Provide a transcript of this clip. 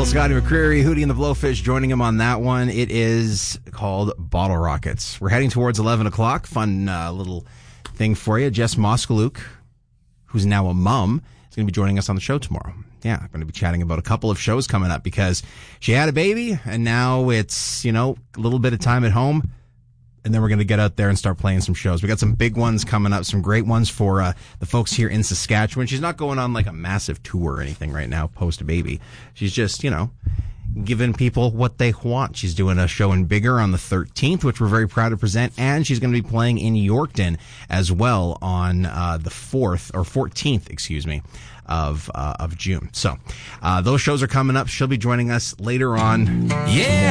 Little Scotty McCreery, Hootie and the Blowfish, joining him on that one. It is called Bottle Rockets. We're heading towards 11 o'clock. Fun little thing for you. Jess Moskaluk, who's now a mom, is going to be joining us on the show tomorrow. Yeah, I'm going to be chatting about a couple of shows coming up because she had a baby, and now it's, a little bit of time at home. And then we're going to get out there and start playing some shows. We got some big ones coming up, some great ones for the folks here in Saskatchewan. She's not going on like a massive tour or anything right now post-baby. She's just, giving people what they want. She's doing a show in Bigger on the 13th, which we're very proud to present. And she's going to be playing in Yorkton as well on the 14th, of June. So those shows are coming up. She'll be joining us later on. Yeah.